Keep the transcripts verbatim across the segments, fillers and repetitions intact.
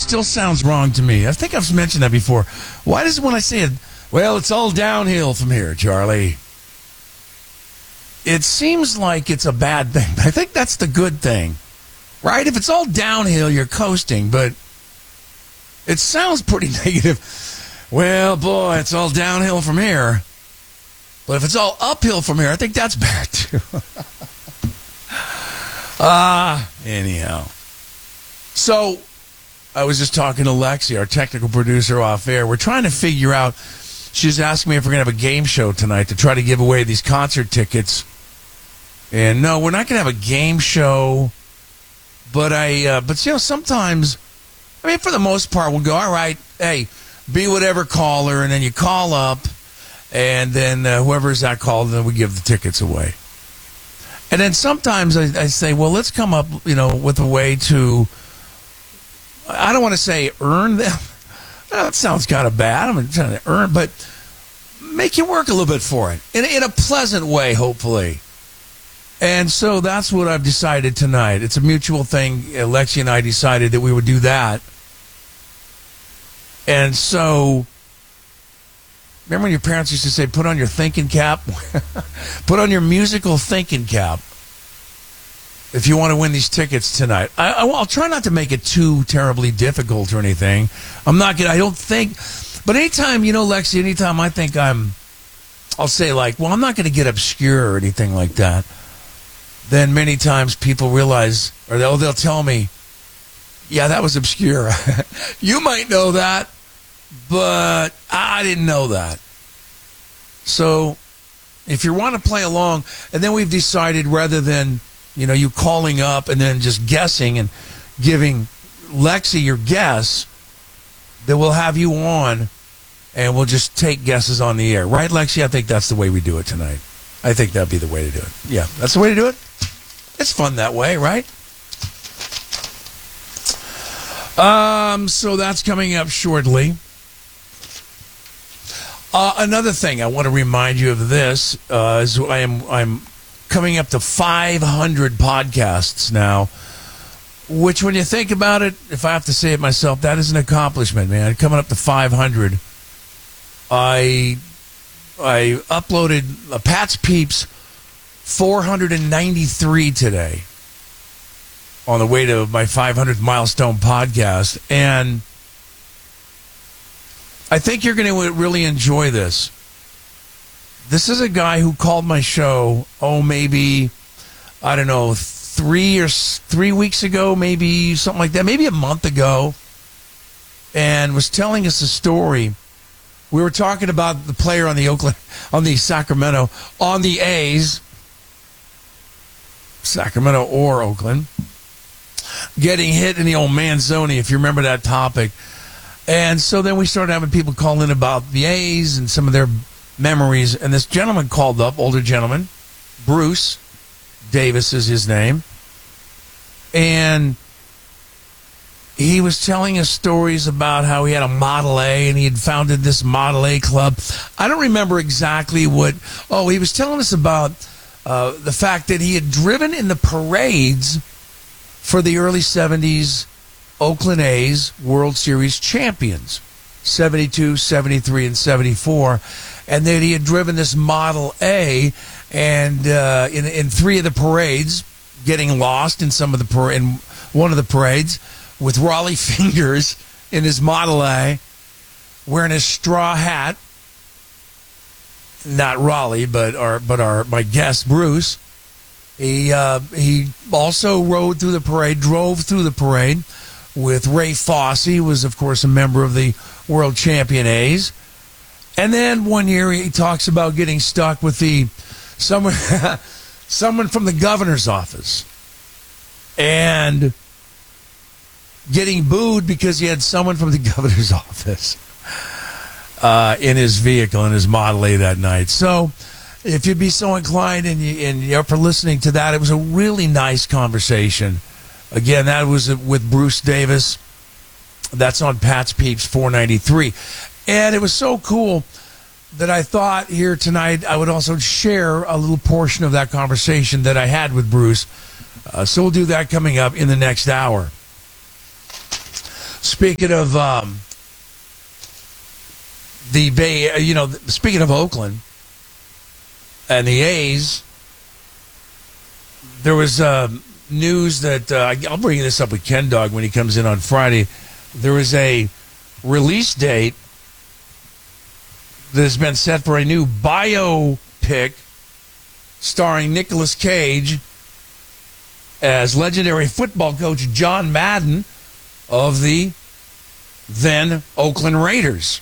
still sounds wrong to me. I think I've mentioned that before. Why does it when I say it, well, it's all downhill from here, Charlie? It seems like it's a bad thing. I think that's the good thing, right? If it's all downhill, you're coasting, but it sounds pretty negative. Well, boy, it's all downhill from here. But if it's all uphill from here, I think that's bad, too. Ah, uh, anyhow. So, I was just talking to Lexi, our technical producer, off air. We're trying to figure out, she's asking me if we're going to have a game show tonight to try to give away these concert tickets. And no, we're not going to have a game show. But, I, uh, but you know, sometimes, I mean, for the most part, we'll go, all right, hey, be whatever caller, and then you call up, and then uh, whoever's that called, then we give the tickets away. And then sometimes I, I say, well, let's come up, you know, with a way to, I don't want to say earn them. That sounds kind of bad. I'm trying to earn, but make you work a little bit for it in, in a pleasant way, hopefully. And so that's what I've decided tonight. It's a mutual thing. Lexi and I decided that we would do that. And so, remember when your parents used to say, put on your thinking cap? Put on your musical thinking cap if you want to win these tickets tonight. I, I, I'll try not to make it too terribly difficult or anything. I'm not going to, I don't think, but anytime, you know, Lexi, anytime I think I'm, I'll say like, well, I'm not going to get obscure or anything like that. Then many times people realize, or they'll, they'll tell me, yeah, that was obscure. You might know that, but I didn't know that. So if you want to play along, and then we've decided rather than, you know, you calling up and then just guessing and giving Lexi your guess, that we'll have you on and we'll just take guesses on the air. Right, Lexi? I think that's the way we do it tonight. I think that'd be the way to do it. Yeah, that's the way to do it. It's fun that way, right? Um, so that's coming up shortly. Uh, another thing I want to remind you of this uh, is I am I'm coming up to five hundred podcasts now, which when you think about it, if I have to say it myself, that is an accomplishment, man. Coming up to five hundred. I I uploaded uh, Pat's Peeps four hundred ninety-three today on the way to my five hundredth milestone podcast, and I think you're going to really enjoy this. This is a guy who called my show, oh, maybe, I don't know, three or three weeks ago, maybe something like that, maybe a month ago, and was telling us a story. We were talking about the player on the Oakland, on the Sacramento, on the A's, Sacramento or Oakland, getting hit in the old Manzoni, if you remember that topic. And so then we started having people call in about the A's and some of their memories. And this gentleman called up, older gentleman, Bruce Davis is his name. And he was telling us stories about how he had a Model A and he had founded this Model A club. I don't remember exactly what. Oh, he was telling us about uh, the fact that he had driven in the parades for the early seventies Oakland A's World Series champions, seventy-two, seventy-three, and seventy-four. And then he had driven this Model A, and uh, in in three of the parades, getting lost in some of the par- in one of the parades, with Raleigh Fingers in his Model A, wearing his straw hat. Not Raleigh, but our but our my guest Bruce. He uh, he also rode through the parade, drove through the parade with Ray Fosse, who was, of course, a member of the world champion A's. And then one year he talks about getting stuck with the someone someone from the governor's office and getting booed because he had someone from the governor's office uh, in his vehicle, in his Model A that night. So if you'd be so inclined and, you, and you're up for listening to that, it was a really nice conversation. Again, that was with Bruce Davis. That's on Pat's Peeps four ninety-three. And it was so cool that I thought here tonight I would also share a little portion of that conversation that I had with Bruce. Uh, so we'll do that coming up in the next hour. Speaking of um, the Bay, you know, speaking of Oakland and the A's, there was uh, news that uh, I'll bring this up with Ken Dog when he comes in on Friday. There was a release date that has been set for a new biopic starring Nicolas Cage as legendary football coach John Madden of the then Oakland Raiders.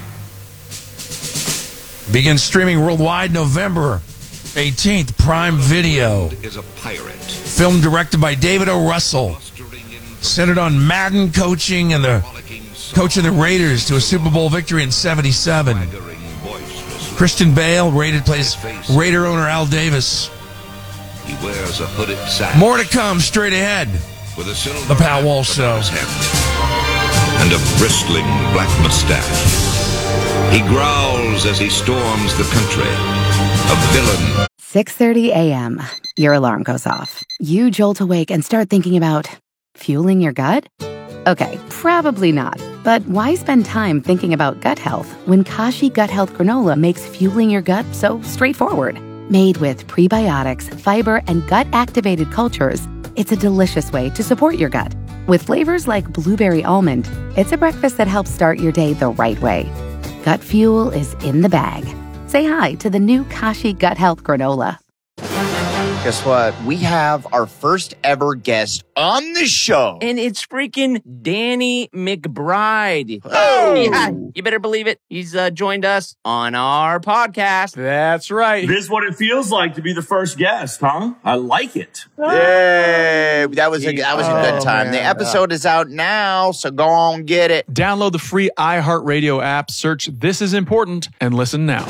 Begins streaming worldwide November eighteenth, Prime Video. Is a pirate. Film directed by David O. Russell. Centered on Madden coaching and the coach of the Raiders to a Super Bowl victory in seventy-seven. Christian Bale, Raided, plays Raider owner Al Davis. He wears a hooded sash. More to come straight ahead. With a silver The Pat Walsh Show. And a bristling black mustache. He growls as he storms the country. A villain. six thirty a.m. Your alarm goes off. You jolt awake and start thinking about fueling your gut? Okay, probably not. But why spend time thinking about gut health when Kashi Gut Health Granola makes fueling your gut so straightforward? Made with prebiotics, fiber, and gut-activated cultures, it's a delicious way to support your gut. With flavors like blueberry almond, it's a breakfast that helps start your day the right way. Gut fuel is in the bag. Say hi to the new Kashi Gut Health Granola. Guess what? We have our first ever guest on the show. And it's freaking Danny McBride. Oh! Yeah, you better believe it. He's uh, joined us on our podcast. That's right. This is what it feels like to be the first guest, huh? I like it. Yay! That was a, that was a good Oh, time. man. The episode is out now, so go on, get it. Download the free iHeartRadio app, search This Is Important, and listen now.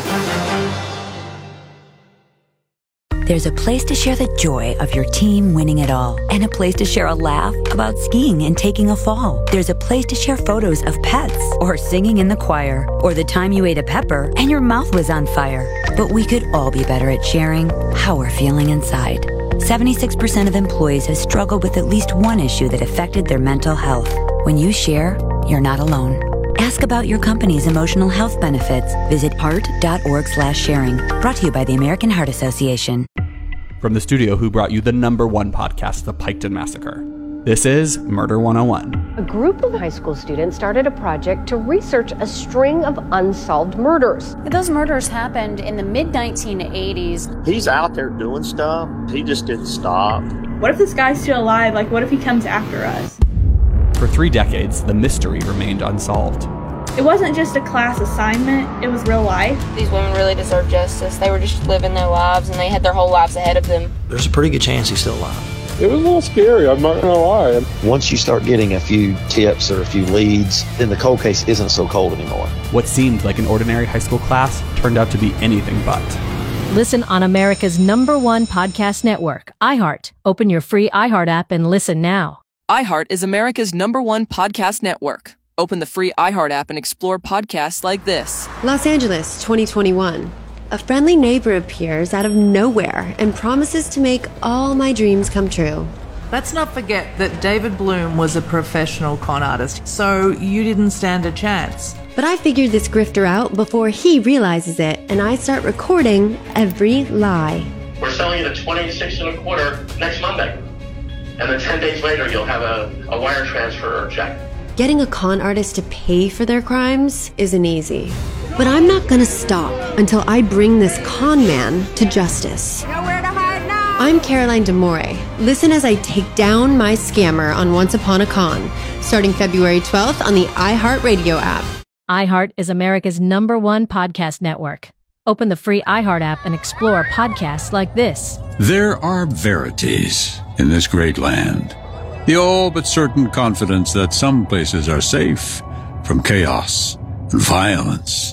There's a place to share the joy of your team winning it all, and a place to share a laugh about skiing and taking a fall. There's a place to share photos of pets, or singing in the choir, or the time you ate a pepper and your mouth was on fire. But we could all be better at sharing how we're feeling inside. seventy-six percent of employees have struggled with at least one issue that affected their mental health. When you share, you're not alone. Ask about your company's emotional health benefits. Visit heart.org slash sharing. Brought to you by the American Heart Association. From the studio who brought you the number one podcast, The Piketon Massacre. This is Murder one oh one. A group of high school students started a project to research a string of unsolved murders. Those murders happened in the mid nineteen eighties. He's out there doing stuff. He just didn't stop. What if this guy's still alive? Like, what if he comes after us? For three decades, the mystery remained unsolved. It wasn't just a class assignment, it was real life. These women really deserve justice. They were just living their lives, and they had their whole lives ahead of them. There's a pretty good chance he's still alive. It was a little scary, I'm not gonna lie. Once you start getting a few tips or a few leads, then the cold case isn't so cold anymore. What seemed like an ordinary high school class turned out to be anything but. Listen on America's number one podcast network, iHeart. Open your free iHeart app and listen now. iHeart is America's number one podcast network. Open the free iHeart app and explore podcasts like this. Los Angeles, twenty twenty-one. A friendly neighbor appears out of nowhere and promises to make all my dreams come true. Let's not forget that David Bloom was a professional con artist, so you didn't stand a chance. But I figured this grifter out before he realizes it, and I start recording every lie. We're selling it at twenty-six and a quarter next Monday. And then ten days later, you'll have a, a wire transfer or check. Getting a con artist to pay for their crimes isn't easy. But I'm not gonna stop until I bring this con man to justice. Nowhere to hide now. I'm Caroline DeMore. Listen as I take down my scammer on Once Upon a Con, starting February twelfth on the iHeartRadio app. iHeart is America's number one podcast network. Open the free iHeart app and explore podcasts like this. There are verities in this great land. The all but certain confidence that some places are safe from chaos and violence.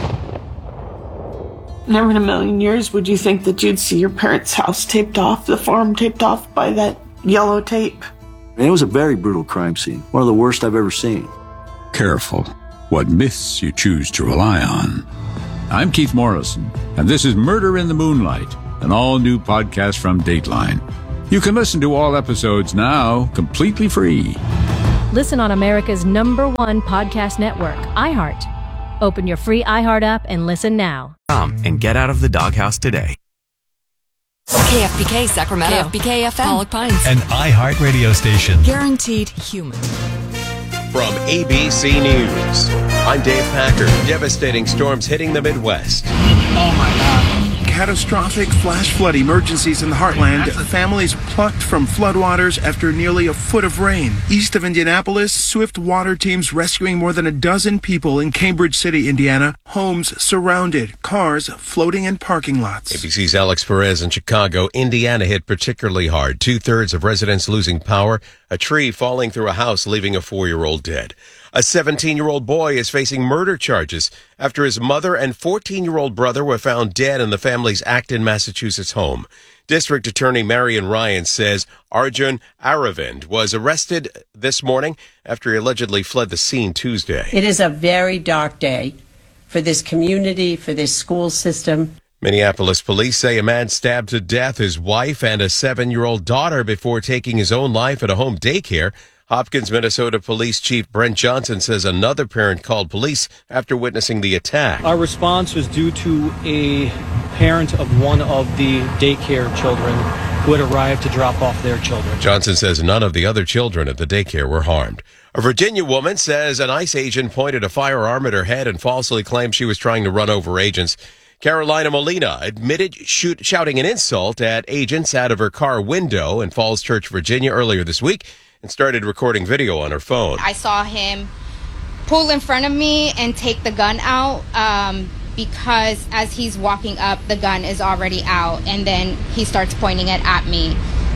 Never in a million years would you think that you'd see your parents' house taped off, the farm taped off by that yellow tape. And it was a very brutal crime scene, one of the worst I've ever seen. Careful what myths you choose to rely on. I'm Keith Morrison, and this is Murder in the Moonlight, an all-new podcast from Dateline. You can listen to all episodes now completely free. Listen on America's number one podcast network, iHeart. Open your free iHeart app and listen now. Come and get out of the doghouse today. K F B K Sacramento. K F B K F M. Pollock Pines. An iHeart radio station. Guaranteed human. From A B C News, I'm Dave Packer. Devastating storms hitting the Midwest. Oh my God. Catastrophic flash flood emergencies in the heartland. Families plucked from floodwaters after nearly a foot of rain. East of Indianapolis, swift water teams rescuing more than a dozen people in Cambridge City, Indiana. Homes surrounded, cars floating in parking lots. A B C's Alex Perez in Chicago. Indiana hit particularly hard. Two-thirds of residents losing power. A tree falling through a house, leaving a four-year-old dead. A seventeen-year-old boy is facing murder charges after his mother and fourteen-year-old brother were found dead in the family's Acton, Massachusetts home. District Attorney Marion Ryan says Arjun Aravind was arrested this morning after he allegedly fled the scene Tuesday. It is a very dark day for this community, for this school system. Minneapolis police say a man stabbed to death his wife and a seven-year-old daughter before taking his own life at a home daycare. Hopkins, Minnesota Police Chief Brent Johnson says another parent called police after witnessing the attack. Our response was due to a parent of one of the daycare children who had arrived to drop off their children. Johnson says none of the other children at the daycare were harmed. A Virginia woman says an ICE agent pointed a firearm at her head and falsely claimed she was trying to run over agents. Carolina Molina admitted shoot, shouting an insult at agents out of her car window in Falls Church, Virginia earlier this week, and started recording video on her phone. I saw him pull in front of me and take the gun out um, because as he's walking up, the gun is already out, and then he starts pointing it at me.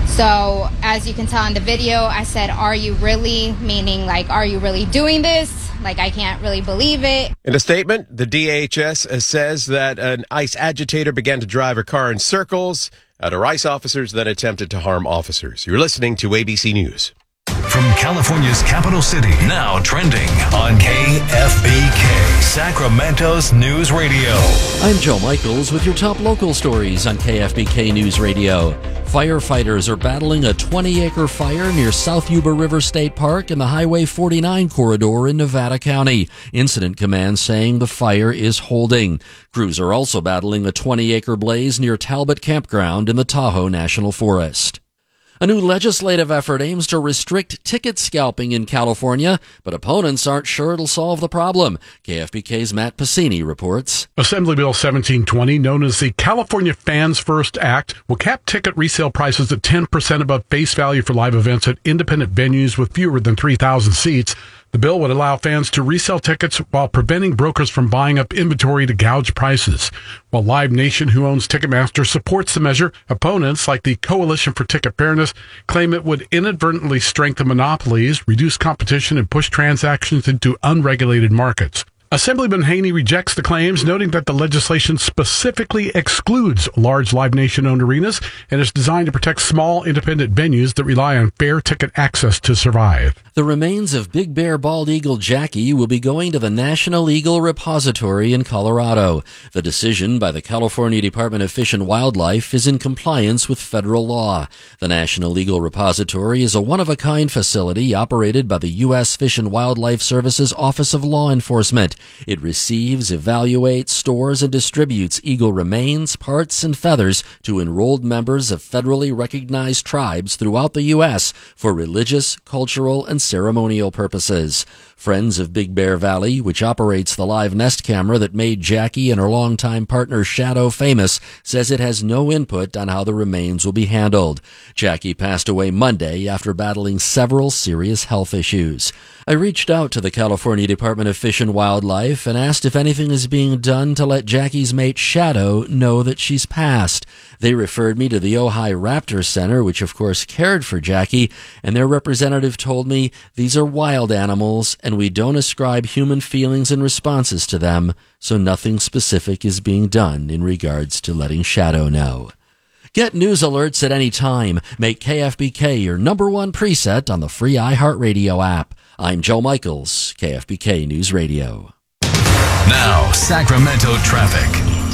So as you can tell in the video, I said, "Are you really?" Meaning like, "Are you really doing this?" Like, I can't really believe it. In a statement, the D H S says that an ICE agitator began to drive her car in circles at her ICE officers, then attempted to harm officers. You're listening to A B C News. From California's capital city, now trending on K F B K, Sacramento's News Radio. I'm Joe Michaels with your top local stories on K F B K News Radio. Firefighters are battling a twenty-acre fire near South Yuba River State Park in the Highway forty-nine corridor in Nevada County. Incident Command saying the fire is holding. Crews are also battling a twenty-acre blaze near Talbot Campground in the Tahoe National Forest. A new legislative effort aims to restrict ticket scalping in California, but opponents aren't sure it'll solve the problem. K F B K's Matt Pacini reports. Assembly Bill seventeen twenty, known as the California Fans First Act, will cap ticket resale prices at ten percent above face value for live events at independent venues with fewer than three thousand seats. The bill would allow fans to resell tickets while preventing brokers from buying up inventory to gouge prices. While Live Nation, who owns Ticketmaster, supports the measure, opponents, like the Coalition for Ticket Fairness, claim it would inadvertently strengthen monopolies, reduce competition, and push transactions into unregulated markets. Assemblyman Haney rejects the claims, noting that the legislation specifically excludes large Live Nation-owned arenas and is designed to protect small, independent venues that rely on fair ticket access to survive. The remains of Big Bear bald eagle Jackie will be going to the National Eagle Repository in Colorado. The decision by the California Department of Fish and Wildlife is in compliance with federal law. The National Eagle Repository is a one-of-a-kind facility operated by the U S Fish and Wildlife Service's Office of Law Enforcement. It receives, evaluates, stores, and distributes eagle remains, parts, and feathers to enrolled members of federally recognized tribes throughout the U S for religious, cultural, and ceremonial purposes. Friends of Big Bear Valley, which operates the live nest camera that made Jackie and her longtime partner Shadow famous, says it has no input on how the remains will be handled. Jackie passed away Monday after battling several serious health issues. I reached out to the California Department of Fish and Wildlife and asked if anything is being done to let Jackie's mate Shadow know that she's passed. They referred me to the Ojai Raptor Center, which of course cared for Jackie, and their representative told me these are wild animals and we don't ascribe human feelings and responses to them, so nothing specific is being done in regards to letting Shadow know. Get news alerts at any time. Make K F B K your number one preset on the free iHeartRadio app. I'm Joe Michaels, K F B K News Radio. Now, Sacramento traffic.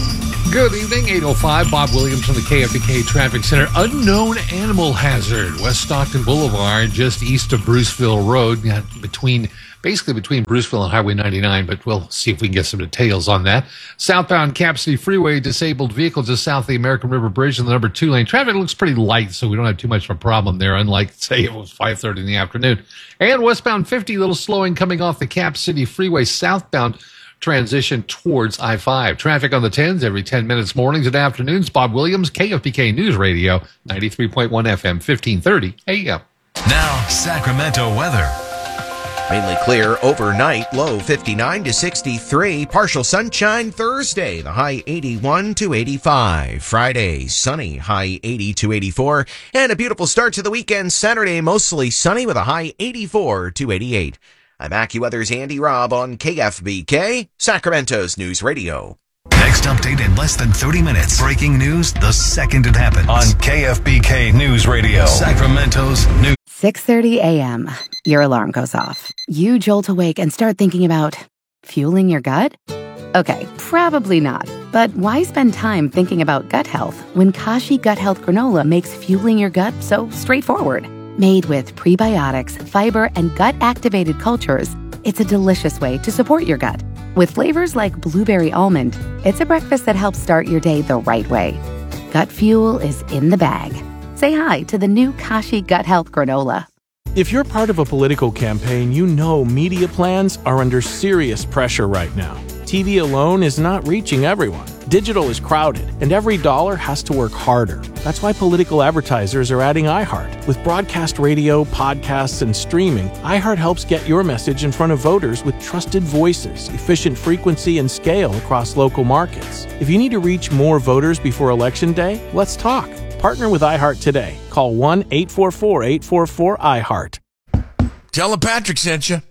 Good evening, eight oh five. Bob Williams from the K F B K Traffic Center. Unknown animal hazard. West Stockton Boulevard, just east of Bruceville Road, between basically between Bruceville and Highway ninety-nine, but we'll see if we can get some details on that. Southbound Cap City Freeway, disabled vehicle just south of the American River Bridge in the number two lane. Traffic looks pretty light, so we don't have too much of a problem there, unlike, say, it was five thirty in the afternoon. And westbound fifty, little slowing coming off the Cap City Freeway, southbound transition towards I five. Traffic on the tens every ten minutes, mornings and afternoons. Bob Williams, K F B K News Radio, ninety-three point one F M, fifteen thirty A M. Now, Sacramento weather. Mainly clear overnight, low fifty-nine to sixty-three. Partial sunshine Thursday, the high eighty-one to eighty-five. Friday, sunny, high eighty to eighty-four. And a beautiful start to the weekend, Saturday, mostly sunny with a high eighty-four to eighty-eight. I'm AccuWeather's Andy Robb on K F B K, Sacramento's News Radio. Next update in less than thirty minutes. Breaking news the second it happens on K F B K News Radio, Sacramento's News. six thirty a.m. Your alarm goes off. You jolt awake and start thinking about fueling your gut? Okay, probably not. But why spend time thinking about gut health when Kashi Gut Health Granola makes fueling your gut so straightforward? Made with prebiotics, fiber, and gut-activated cultures, it's a delicious way to support your gut. With flavors like blueberry almond, it's a breakfast that helps start your day the right way. Gut fuel is in the bag. Say hi to the new Kashi Gut Health Granola. If you're part of a political campaign, you know media plans are under serious pressure right now. T V alone is not reaching everyone. Digital is crowded, and every dollar has to work harder. That's why political advertisers are adding iHeart. With broadcast radio, podcasts, and streaming, iHeart helps get your message in front of voters with trusted voices, efficient frequency, and scale across local markets. If you need to reach more voters before Election Day, let's talk. Partner with iHeart today. Call one eight four four, eight four four, iHeart. Tell him Patrick sent you.